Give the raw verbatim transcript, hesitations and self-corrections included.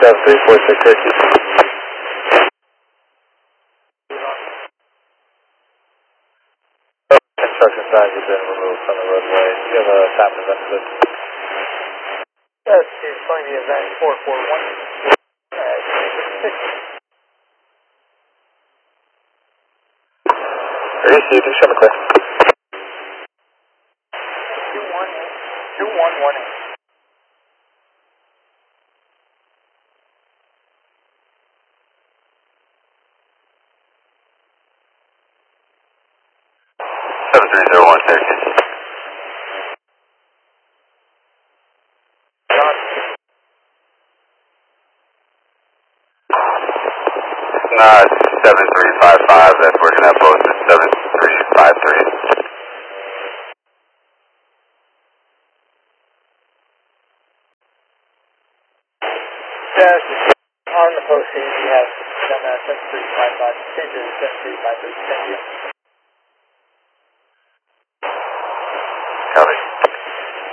seven three four six fifty. Construction signs have been removed from the roadway. Do you have a time limit for this? That's is going to be event four four one. Received, you show me clear. two one two one one eight. seven three zero one thirteen. Not seven three five five, that's working out both at seven three five three. Yes, on the posting, we have done that seven three five five, changes seven three five three. Thank you.